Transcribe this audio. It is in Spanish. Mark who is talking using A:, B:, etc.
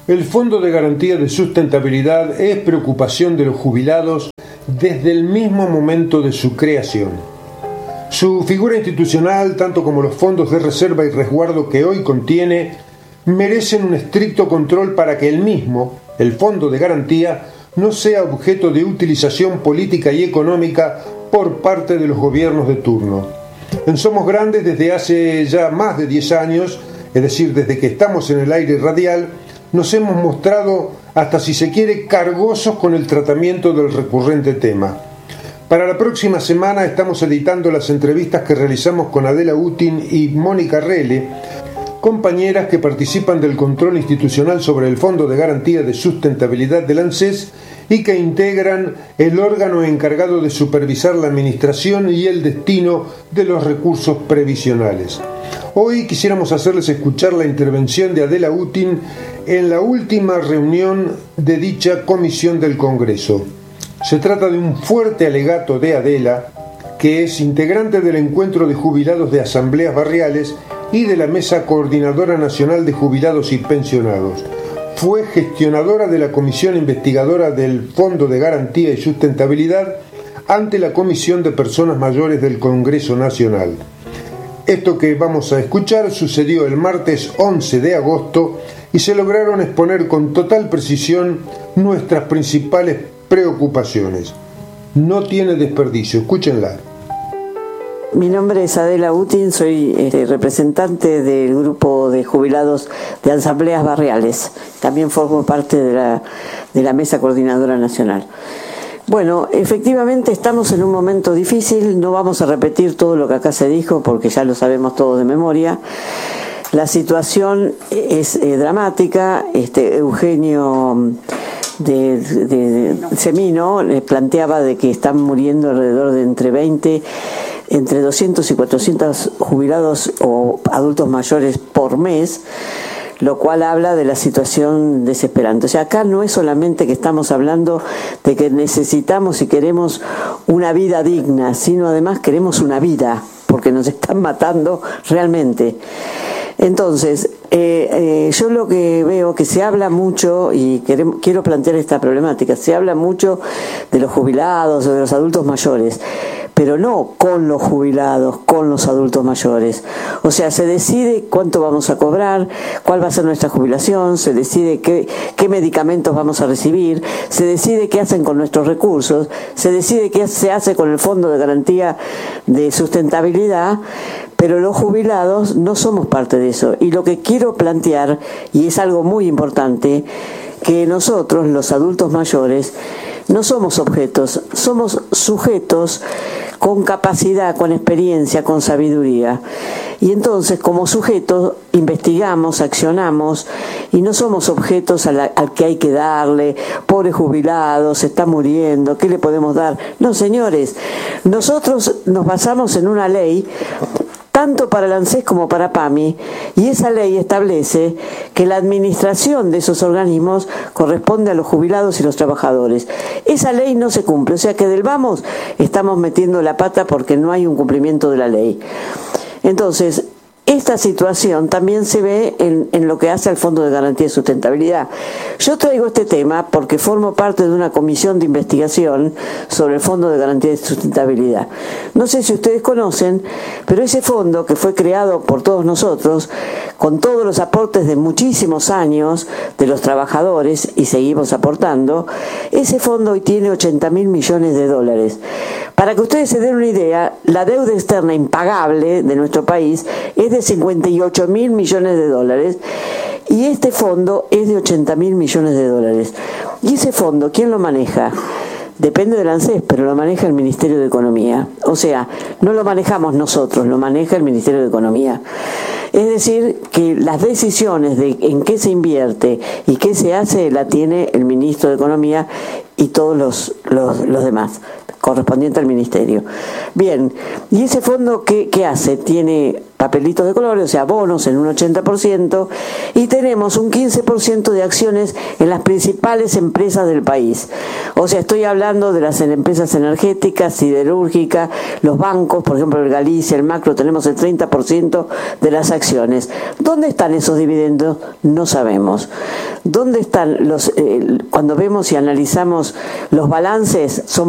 A: El Fondo de Garantía de Sustentabilidad es preocupación de los jubilados desde el mismo momento de su creación. Su figura institucional, tanto como los fondos de reserva y resguardo que hoy contiene, merecen un estricto control para que el mismo, el Fondo de Garantía, no sea objeto de utilización política y económica por parte de los gobiernos de turno. En Somos Grandes, desde hace ya más de 10 años, es decir, desde que estamos en el aire radial, nos hemos mostrado, hasta si se quiere, cargosos con el tratamiento del recurrente tema. Para la próxima semana estamos editando las entrevistas que realizamos con Adela Utin y Mónica Rele, compañeras que participan del control institucional sobre el Fondo de Garantía de Sustentabilidad del ANSES y que integran el órgano encargado de supervisar la administración y el destino de los recursos previsionales. Hoy quisiéramos hacerles escuchar la intervención de Adela Utin en la última reunión de dicha comisión del Congreso. Se trata de un fuerte alegato de Adela, que es integrante del Encuentro de Jubilados de Asambleas Barriales y de la Mesa Coordinadora Nacional de Jubilados y Pensionados. Fue gestionadora de la Comisión Investigadora del Fondo de Garantía y Sustentabilidad ante la Comisión de Personas Mayores del Congreso Nacional. Esto que vamos a escuchar sucedió el martes 11 de agosto y se lograron exponer con total precisión nuestras principales preocupaciones. No tiene desperdicio, escúchenla.
B: Mi nombre es Adela Utin, soy representante del grupo de jubilados de asambleas barriales. También formo parte de la Mesa Coordinadora Nacional. Bueno, efectivamente estamos en un momento difícil, no vamos a repetir todo lo que acá se dijo porque ya lo sabemos todo de memoria. La situación es dramática. Eugenio de Semino planteaba de que están muriendo alrededor de entre 200 y 400 jubilados o adultos mayores por mes, lo cual habla de la situación desesperante. O sea, acá no es solamente que estamos hablando de que necesitamos y queremos una vida digna, sino además queremos una vida, porque nos están matando realmente. Entonces, yo lo que veo que se habla mucho, y quiero plantear esta problemática, se habla mucho de los jubilados o de los adultos mayores, pero no con los jubilados, con los adultos mayores. O sea, se decide cuánto vamos a cobrar, cuál va a ser nuestra jubilación, se decide qué medicamentos vamos a recibir, se decide qué hacen con nuestros recursos, se decide qué se hace con el Fondo de Garantía de Sustentabilidad, pero los jubilados no somos parte de eso. Y lo que quiero plantear, y es algo muy importante, que nosotros, los adultos mayores, no somos objetos, somos sujetos con capacidad, con experiencia, con sabiduría. Y entonces, como sujetos, investigamos, accionamos, y no somos objetos al que hay que darle, pobre jubilado, se está muriendo, ¿qué le podemos dar? No, señores, nosotros nos basamos en una ley, tanto para el ANSES como para PAMI, y esa ley establece que la administración de esos organismos corresponde a los jubilados y los trabajadores. Esa ley no se cumple, o sea que del vamos estamos metiendo la pata porque no hay un cumplimiento de la ley. Entonces, esta situación también se ve en lo que hace al Fondo de Garantía de Sustentabilidad. Yo traigo este tema porque formo parte de una comisión de investigación sobre el Fondo de Garantía de Sustentabilidad. No sé si ustedes conocen, pero ese fondo, que fue creado por todos nosotros, con todos los aportes de muchísimos años de los trabajadores, y seguimos aportando, ese fondo hoy tiene 80.000 millones de dólares. Para que ustedes se den una idea, la deuda externa impagable de nuestro país es de 58.000 millones de dólares y este fondo es de 80.000 millones de dólares. ¿Y ese fondo quién lo maneja? Depende del ANSES, pero lo maneja el Ministerio de Economía. O sea, no lo manejamos nosotros, lo maneja el Ministerio de Economía. Es decir, que las decisiones de en qué se invierte y qué se hace la tiene el Ministro de Economía y todos los demás. correspondiente al ministerio. Bien, ¿y ese fondo qué hace? Tiene papelitos de colores, o sea, bonos en un 80%, y tenemos un 15% de acciones en las principales empresas del país. O sea, estoy hablando de las empresas energéticas, siderúrgicas, los bancos, por ejemplo, el Galicia, el Macro, tenemos el 30% de las acciones. ¿Dónde están esos dividendos? No sabemos. ¿Dónde están cuando vemos y analizamos los balances? Son